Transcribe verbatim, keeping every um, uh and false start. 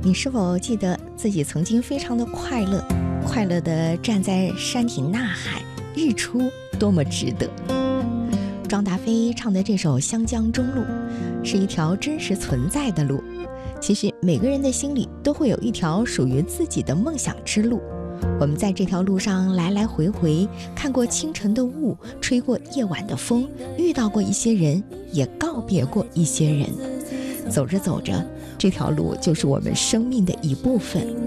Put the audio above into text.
你是否记得自己曾经非常的快乐，快乐地站在山体呐喊，日出多么值得。庄达菲唱的这首《湘江中路》是一条真实存在的路，其实每个人的心里都会有一条属于自己的梦想之路。我们在这条路上来来回回，看过清晨的雾，吹过夜晚的风，遇到过一些人，也告别过一些人。走着走着，这条路就是我们生命的一部分。